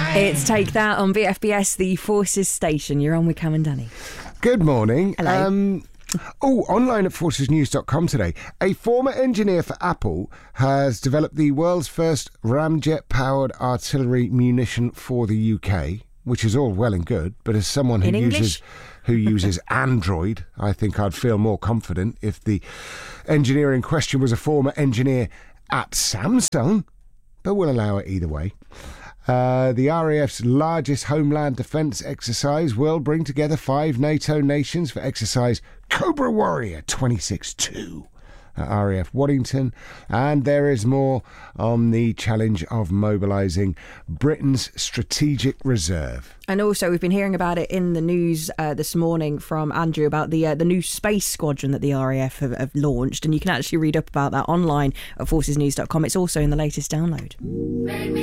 It's Take That on BFBS, the Forces station. You're on with Cam and Danny. Good morning. Hello. Online at forcesnews.com today, a former engineer for Apple has developed the world's first ramjet-powered artillery munition for the UK, which is all well and good, but as someone who uses Android, I think I'd feel more confident if the engineer in question was a former engineer at Samsung, but we'll allow it either way. The RAF's largest homeland defence exercise will bring together 5 NATO nations for exercise Cobra Warrior 26-2 at RAF Waddington. And there is more on the challenge of mobilising Britain's strategic reserve. And also, we've been hearing about it in the news this morning from Andrew about the new space squadron that the RAF have launched. And you can actually read up about that online at forcesnews.com. It's also in the latest download.